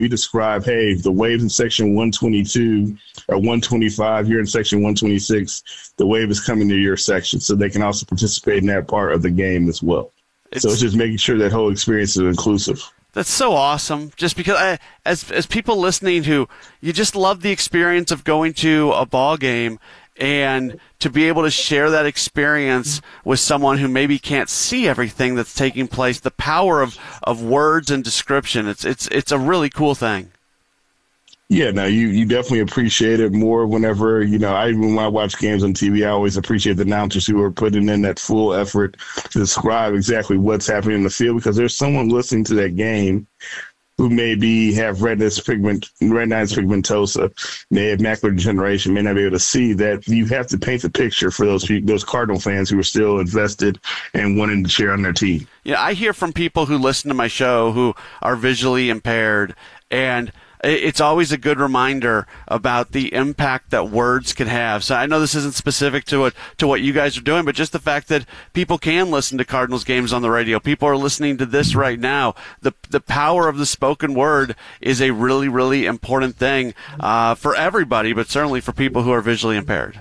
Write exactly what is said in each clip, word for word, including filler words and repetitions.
we describe, hey, the waves in section one twenty-two or one twenty-five, you're in section one twenty-six, the wave is coming to your section. So they can also participate in that part of the game as well. It's, so it's just making sure that whole experience is inclusive. That's so awesome. Just because, I, as as people listening who, you just love the experience of going to a ball game and to be able to share that experience with someone who maybe can't see everything that's taking place, the power of, of words and description, it's it's it's a really cool thing. Yeah, no, you, you definitely appreciate it more whenever, you know, I even when I watch games on T V, I always appreciate the announcers who are putting in that full effort to describe exactly what's happening in the field, because there's someone listening to that game who maybe have retinitis pigment, retinitis pigmentosa, may have macular degeneration, may not be able to see that. You have to paint the picture for those those Cardinal fans who are still invested and wanting to cheer on their team. Yeah, I hear from people who listen to my show who are visually impaired, and it's always a good reminder about the impact that words can have. So I know this isn't specific to what, to what you guys are doing, but just the fact that people can listen to Cardinals games on the radio. People are listening to this right now. The the power of the spoken word is a really, really important thing uh, for everybody, but certainly for people who are visually impaired.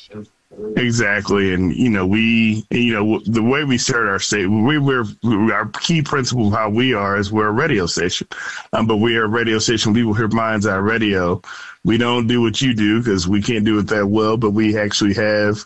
Exactly. And, you know, we, you know, the way we start our state, we, we're, our key principle of how we are is we're a radio station. Um, but we are a radio station. People hear Mind's Eye Radio. We don't do what you do because we can't do it that well, but we actually have,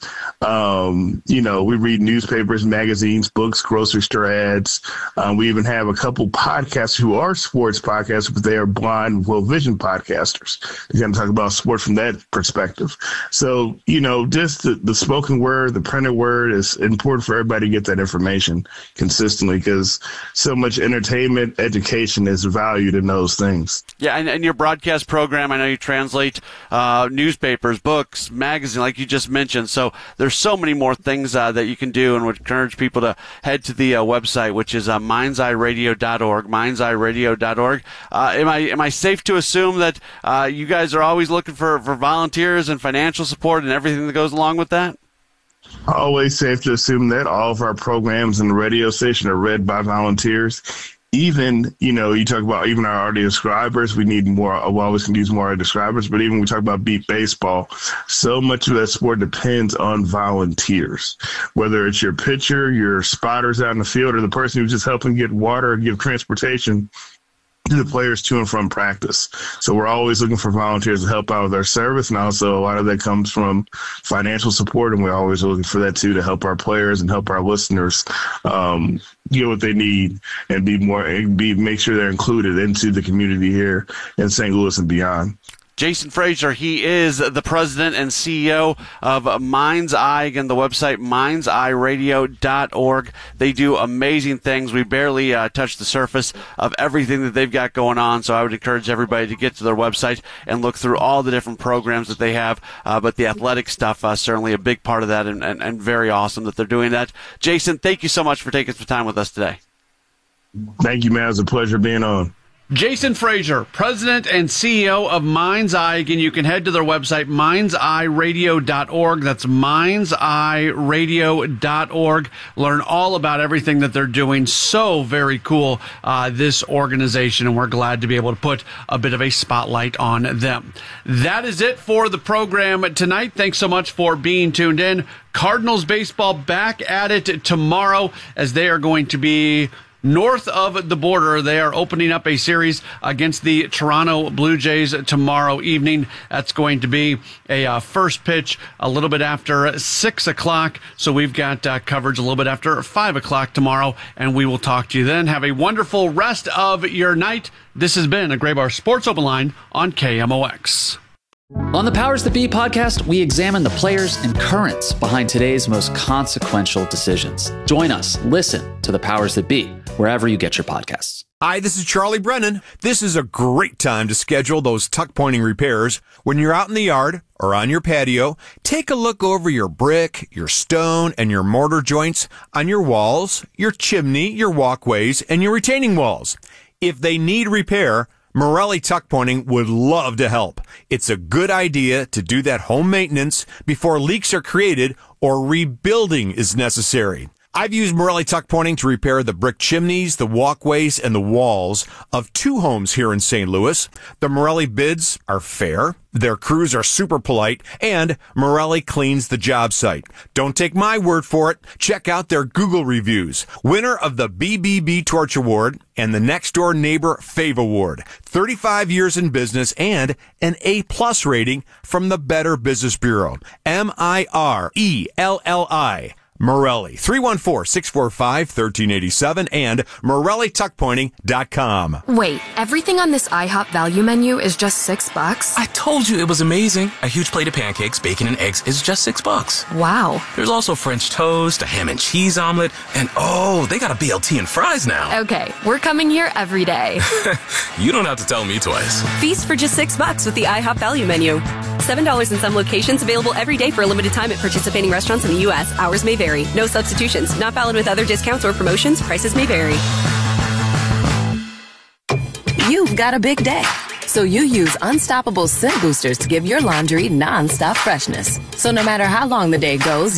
um, you know, we read newspapers, magazines, books, grocery store ads. Um, we even have a couple podcasts who are sports podcasters, but they are blind, well, vision podcasters. We're going to talk about sports from that perspective. So, you know, just the, the spoken word, the printed word is important for everybody to get that information consistently, because so much entertainment, education is valued in those things. Yeah, and, and your broadcast program, I know you translate uh, newspapers, books, magazines, like you just mentioned. So there's so many more things uh, that you can do, and would encourage people to head to the uh, website, which is uh, minds eye radio dot org, minds eye radio dot org. Uh, am I am I safe to assume that uh, you guys are always looking for, for volunteers and financial support and everything that goes along with that? Always safe to assume that all of our programs in the radio station are read by volunteers. Even, you know, you talk about even our audio describers, we need more, we always can use more audio describers, but even we talk about beat baseball, so much of that sport depends on volunteers, whether it's your pitcher, your spotters out in the field, or the person who's just helping get water or give transportation to the players to and from practice. So we're always looking for volunteers to help out with our service, and also a lot of that comes from financial support, and we're always looking for that too, to help our players and help our listeners um, get what they need and be more and be make sure they're included into the community here in Saint Louis and beyond. Jason Frazier, he is the president and C E O of Mind's Eye. Again, the website, minds eye radio dot org. They do amazing things. We barely uh, touched the surface of everything that they've got going on, so I would encourage everybody to get to their website and look through all the different programs that they have. Uh, but the athletic stuff, uh, certainly a big part of that, and, and, and very awesome that they're doing that. Jason, thank you so much for taking some time with us today. Thank you, man. It was a pleasure being on. Jason Frazier, president and C E O of Mind's Eye. Again, you can head to their website, minds eye radio dot org. That's minds eye radio dot org. Learn all about everything that they're doing. So very cool, uh, this organization, and we're glad to be able to put a bit of a spotlight on them. That is it for the program tonight. Thanks so much for being tuned in. Cardinals baseball back at it tomorrow, as they are going to be north of the border. They are opening up a series against the Toronto Blue Jays tomorrow evening. That's going to be a uh, first pitch a little bit after six o'clock. So we've got uh, coverage a little bit after five o'clock tomorrow, and we will talk to you then. Have a wonderful rest of your night. This has been a Graybar Sports Open Line on K M O X. On the Powers That Be podcast, we examine the players and currents behind today's most consequential decisions. Join us. Listen to the Powers That Be wherever you get your podcasts. Hi, this is Charlie Brennan. This is a great time to schedule those tuck pointing repairs. When you're out in the yard or on your patio, take a look over your brick, your stone, and your mortar joints on your walls, your chimney, your walkways, and your retaining walls. If they need repair, Morelli Tuck Pointing would love to help. It's a good idea to do that home maintenance before leaks are created or rebuilding is necessary. I've used Morelli Tuck Pointing to repair the brick chimneys, the walkways, and the walls of two homes here in Saint Louis. The Morelli bids are fair. Their crews are super polite, and Morelli cleans the job site. Don't take my word for it. Check out their Google reviews. Winner of the B B B Torch Award and the Next Door Neighbor Fave Award. thirty-five years in business and an A-plus rating from the Better Business Bureau. M I R E L L I. Morelli, three one four, six four five, one three eight seven and Morelli Tuck Pointing dot com. Wait, everything on this IHOP value menu is just six bucks? I told you it was amazing. A huge plate of pancakes, bacon, and eggs is just six bucks. Wow. There's also French toast, a ham and cheese omelet, and oh, they got a B L T and fries now. Okay, we're coming here every day. You don't have to tell me twice. Feast for just six bucks with the IHOP value menu. Seven dollars in some locations, available every day for a limited time at participating restaurants in the U S. Hours may vary. No substitutions. Not valid with other discounts or promotions. Prices may vary. You've got a big day, so you use Unstoppable Scent Boosters to give your laundry non-stop freshness. So no matter how long the day goes,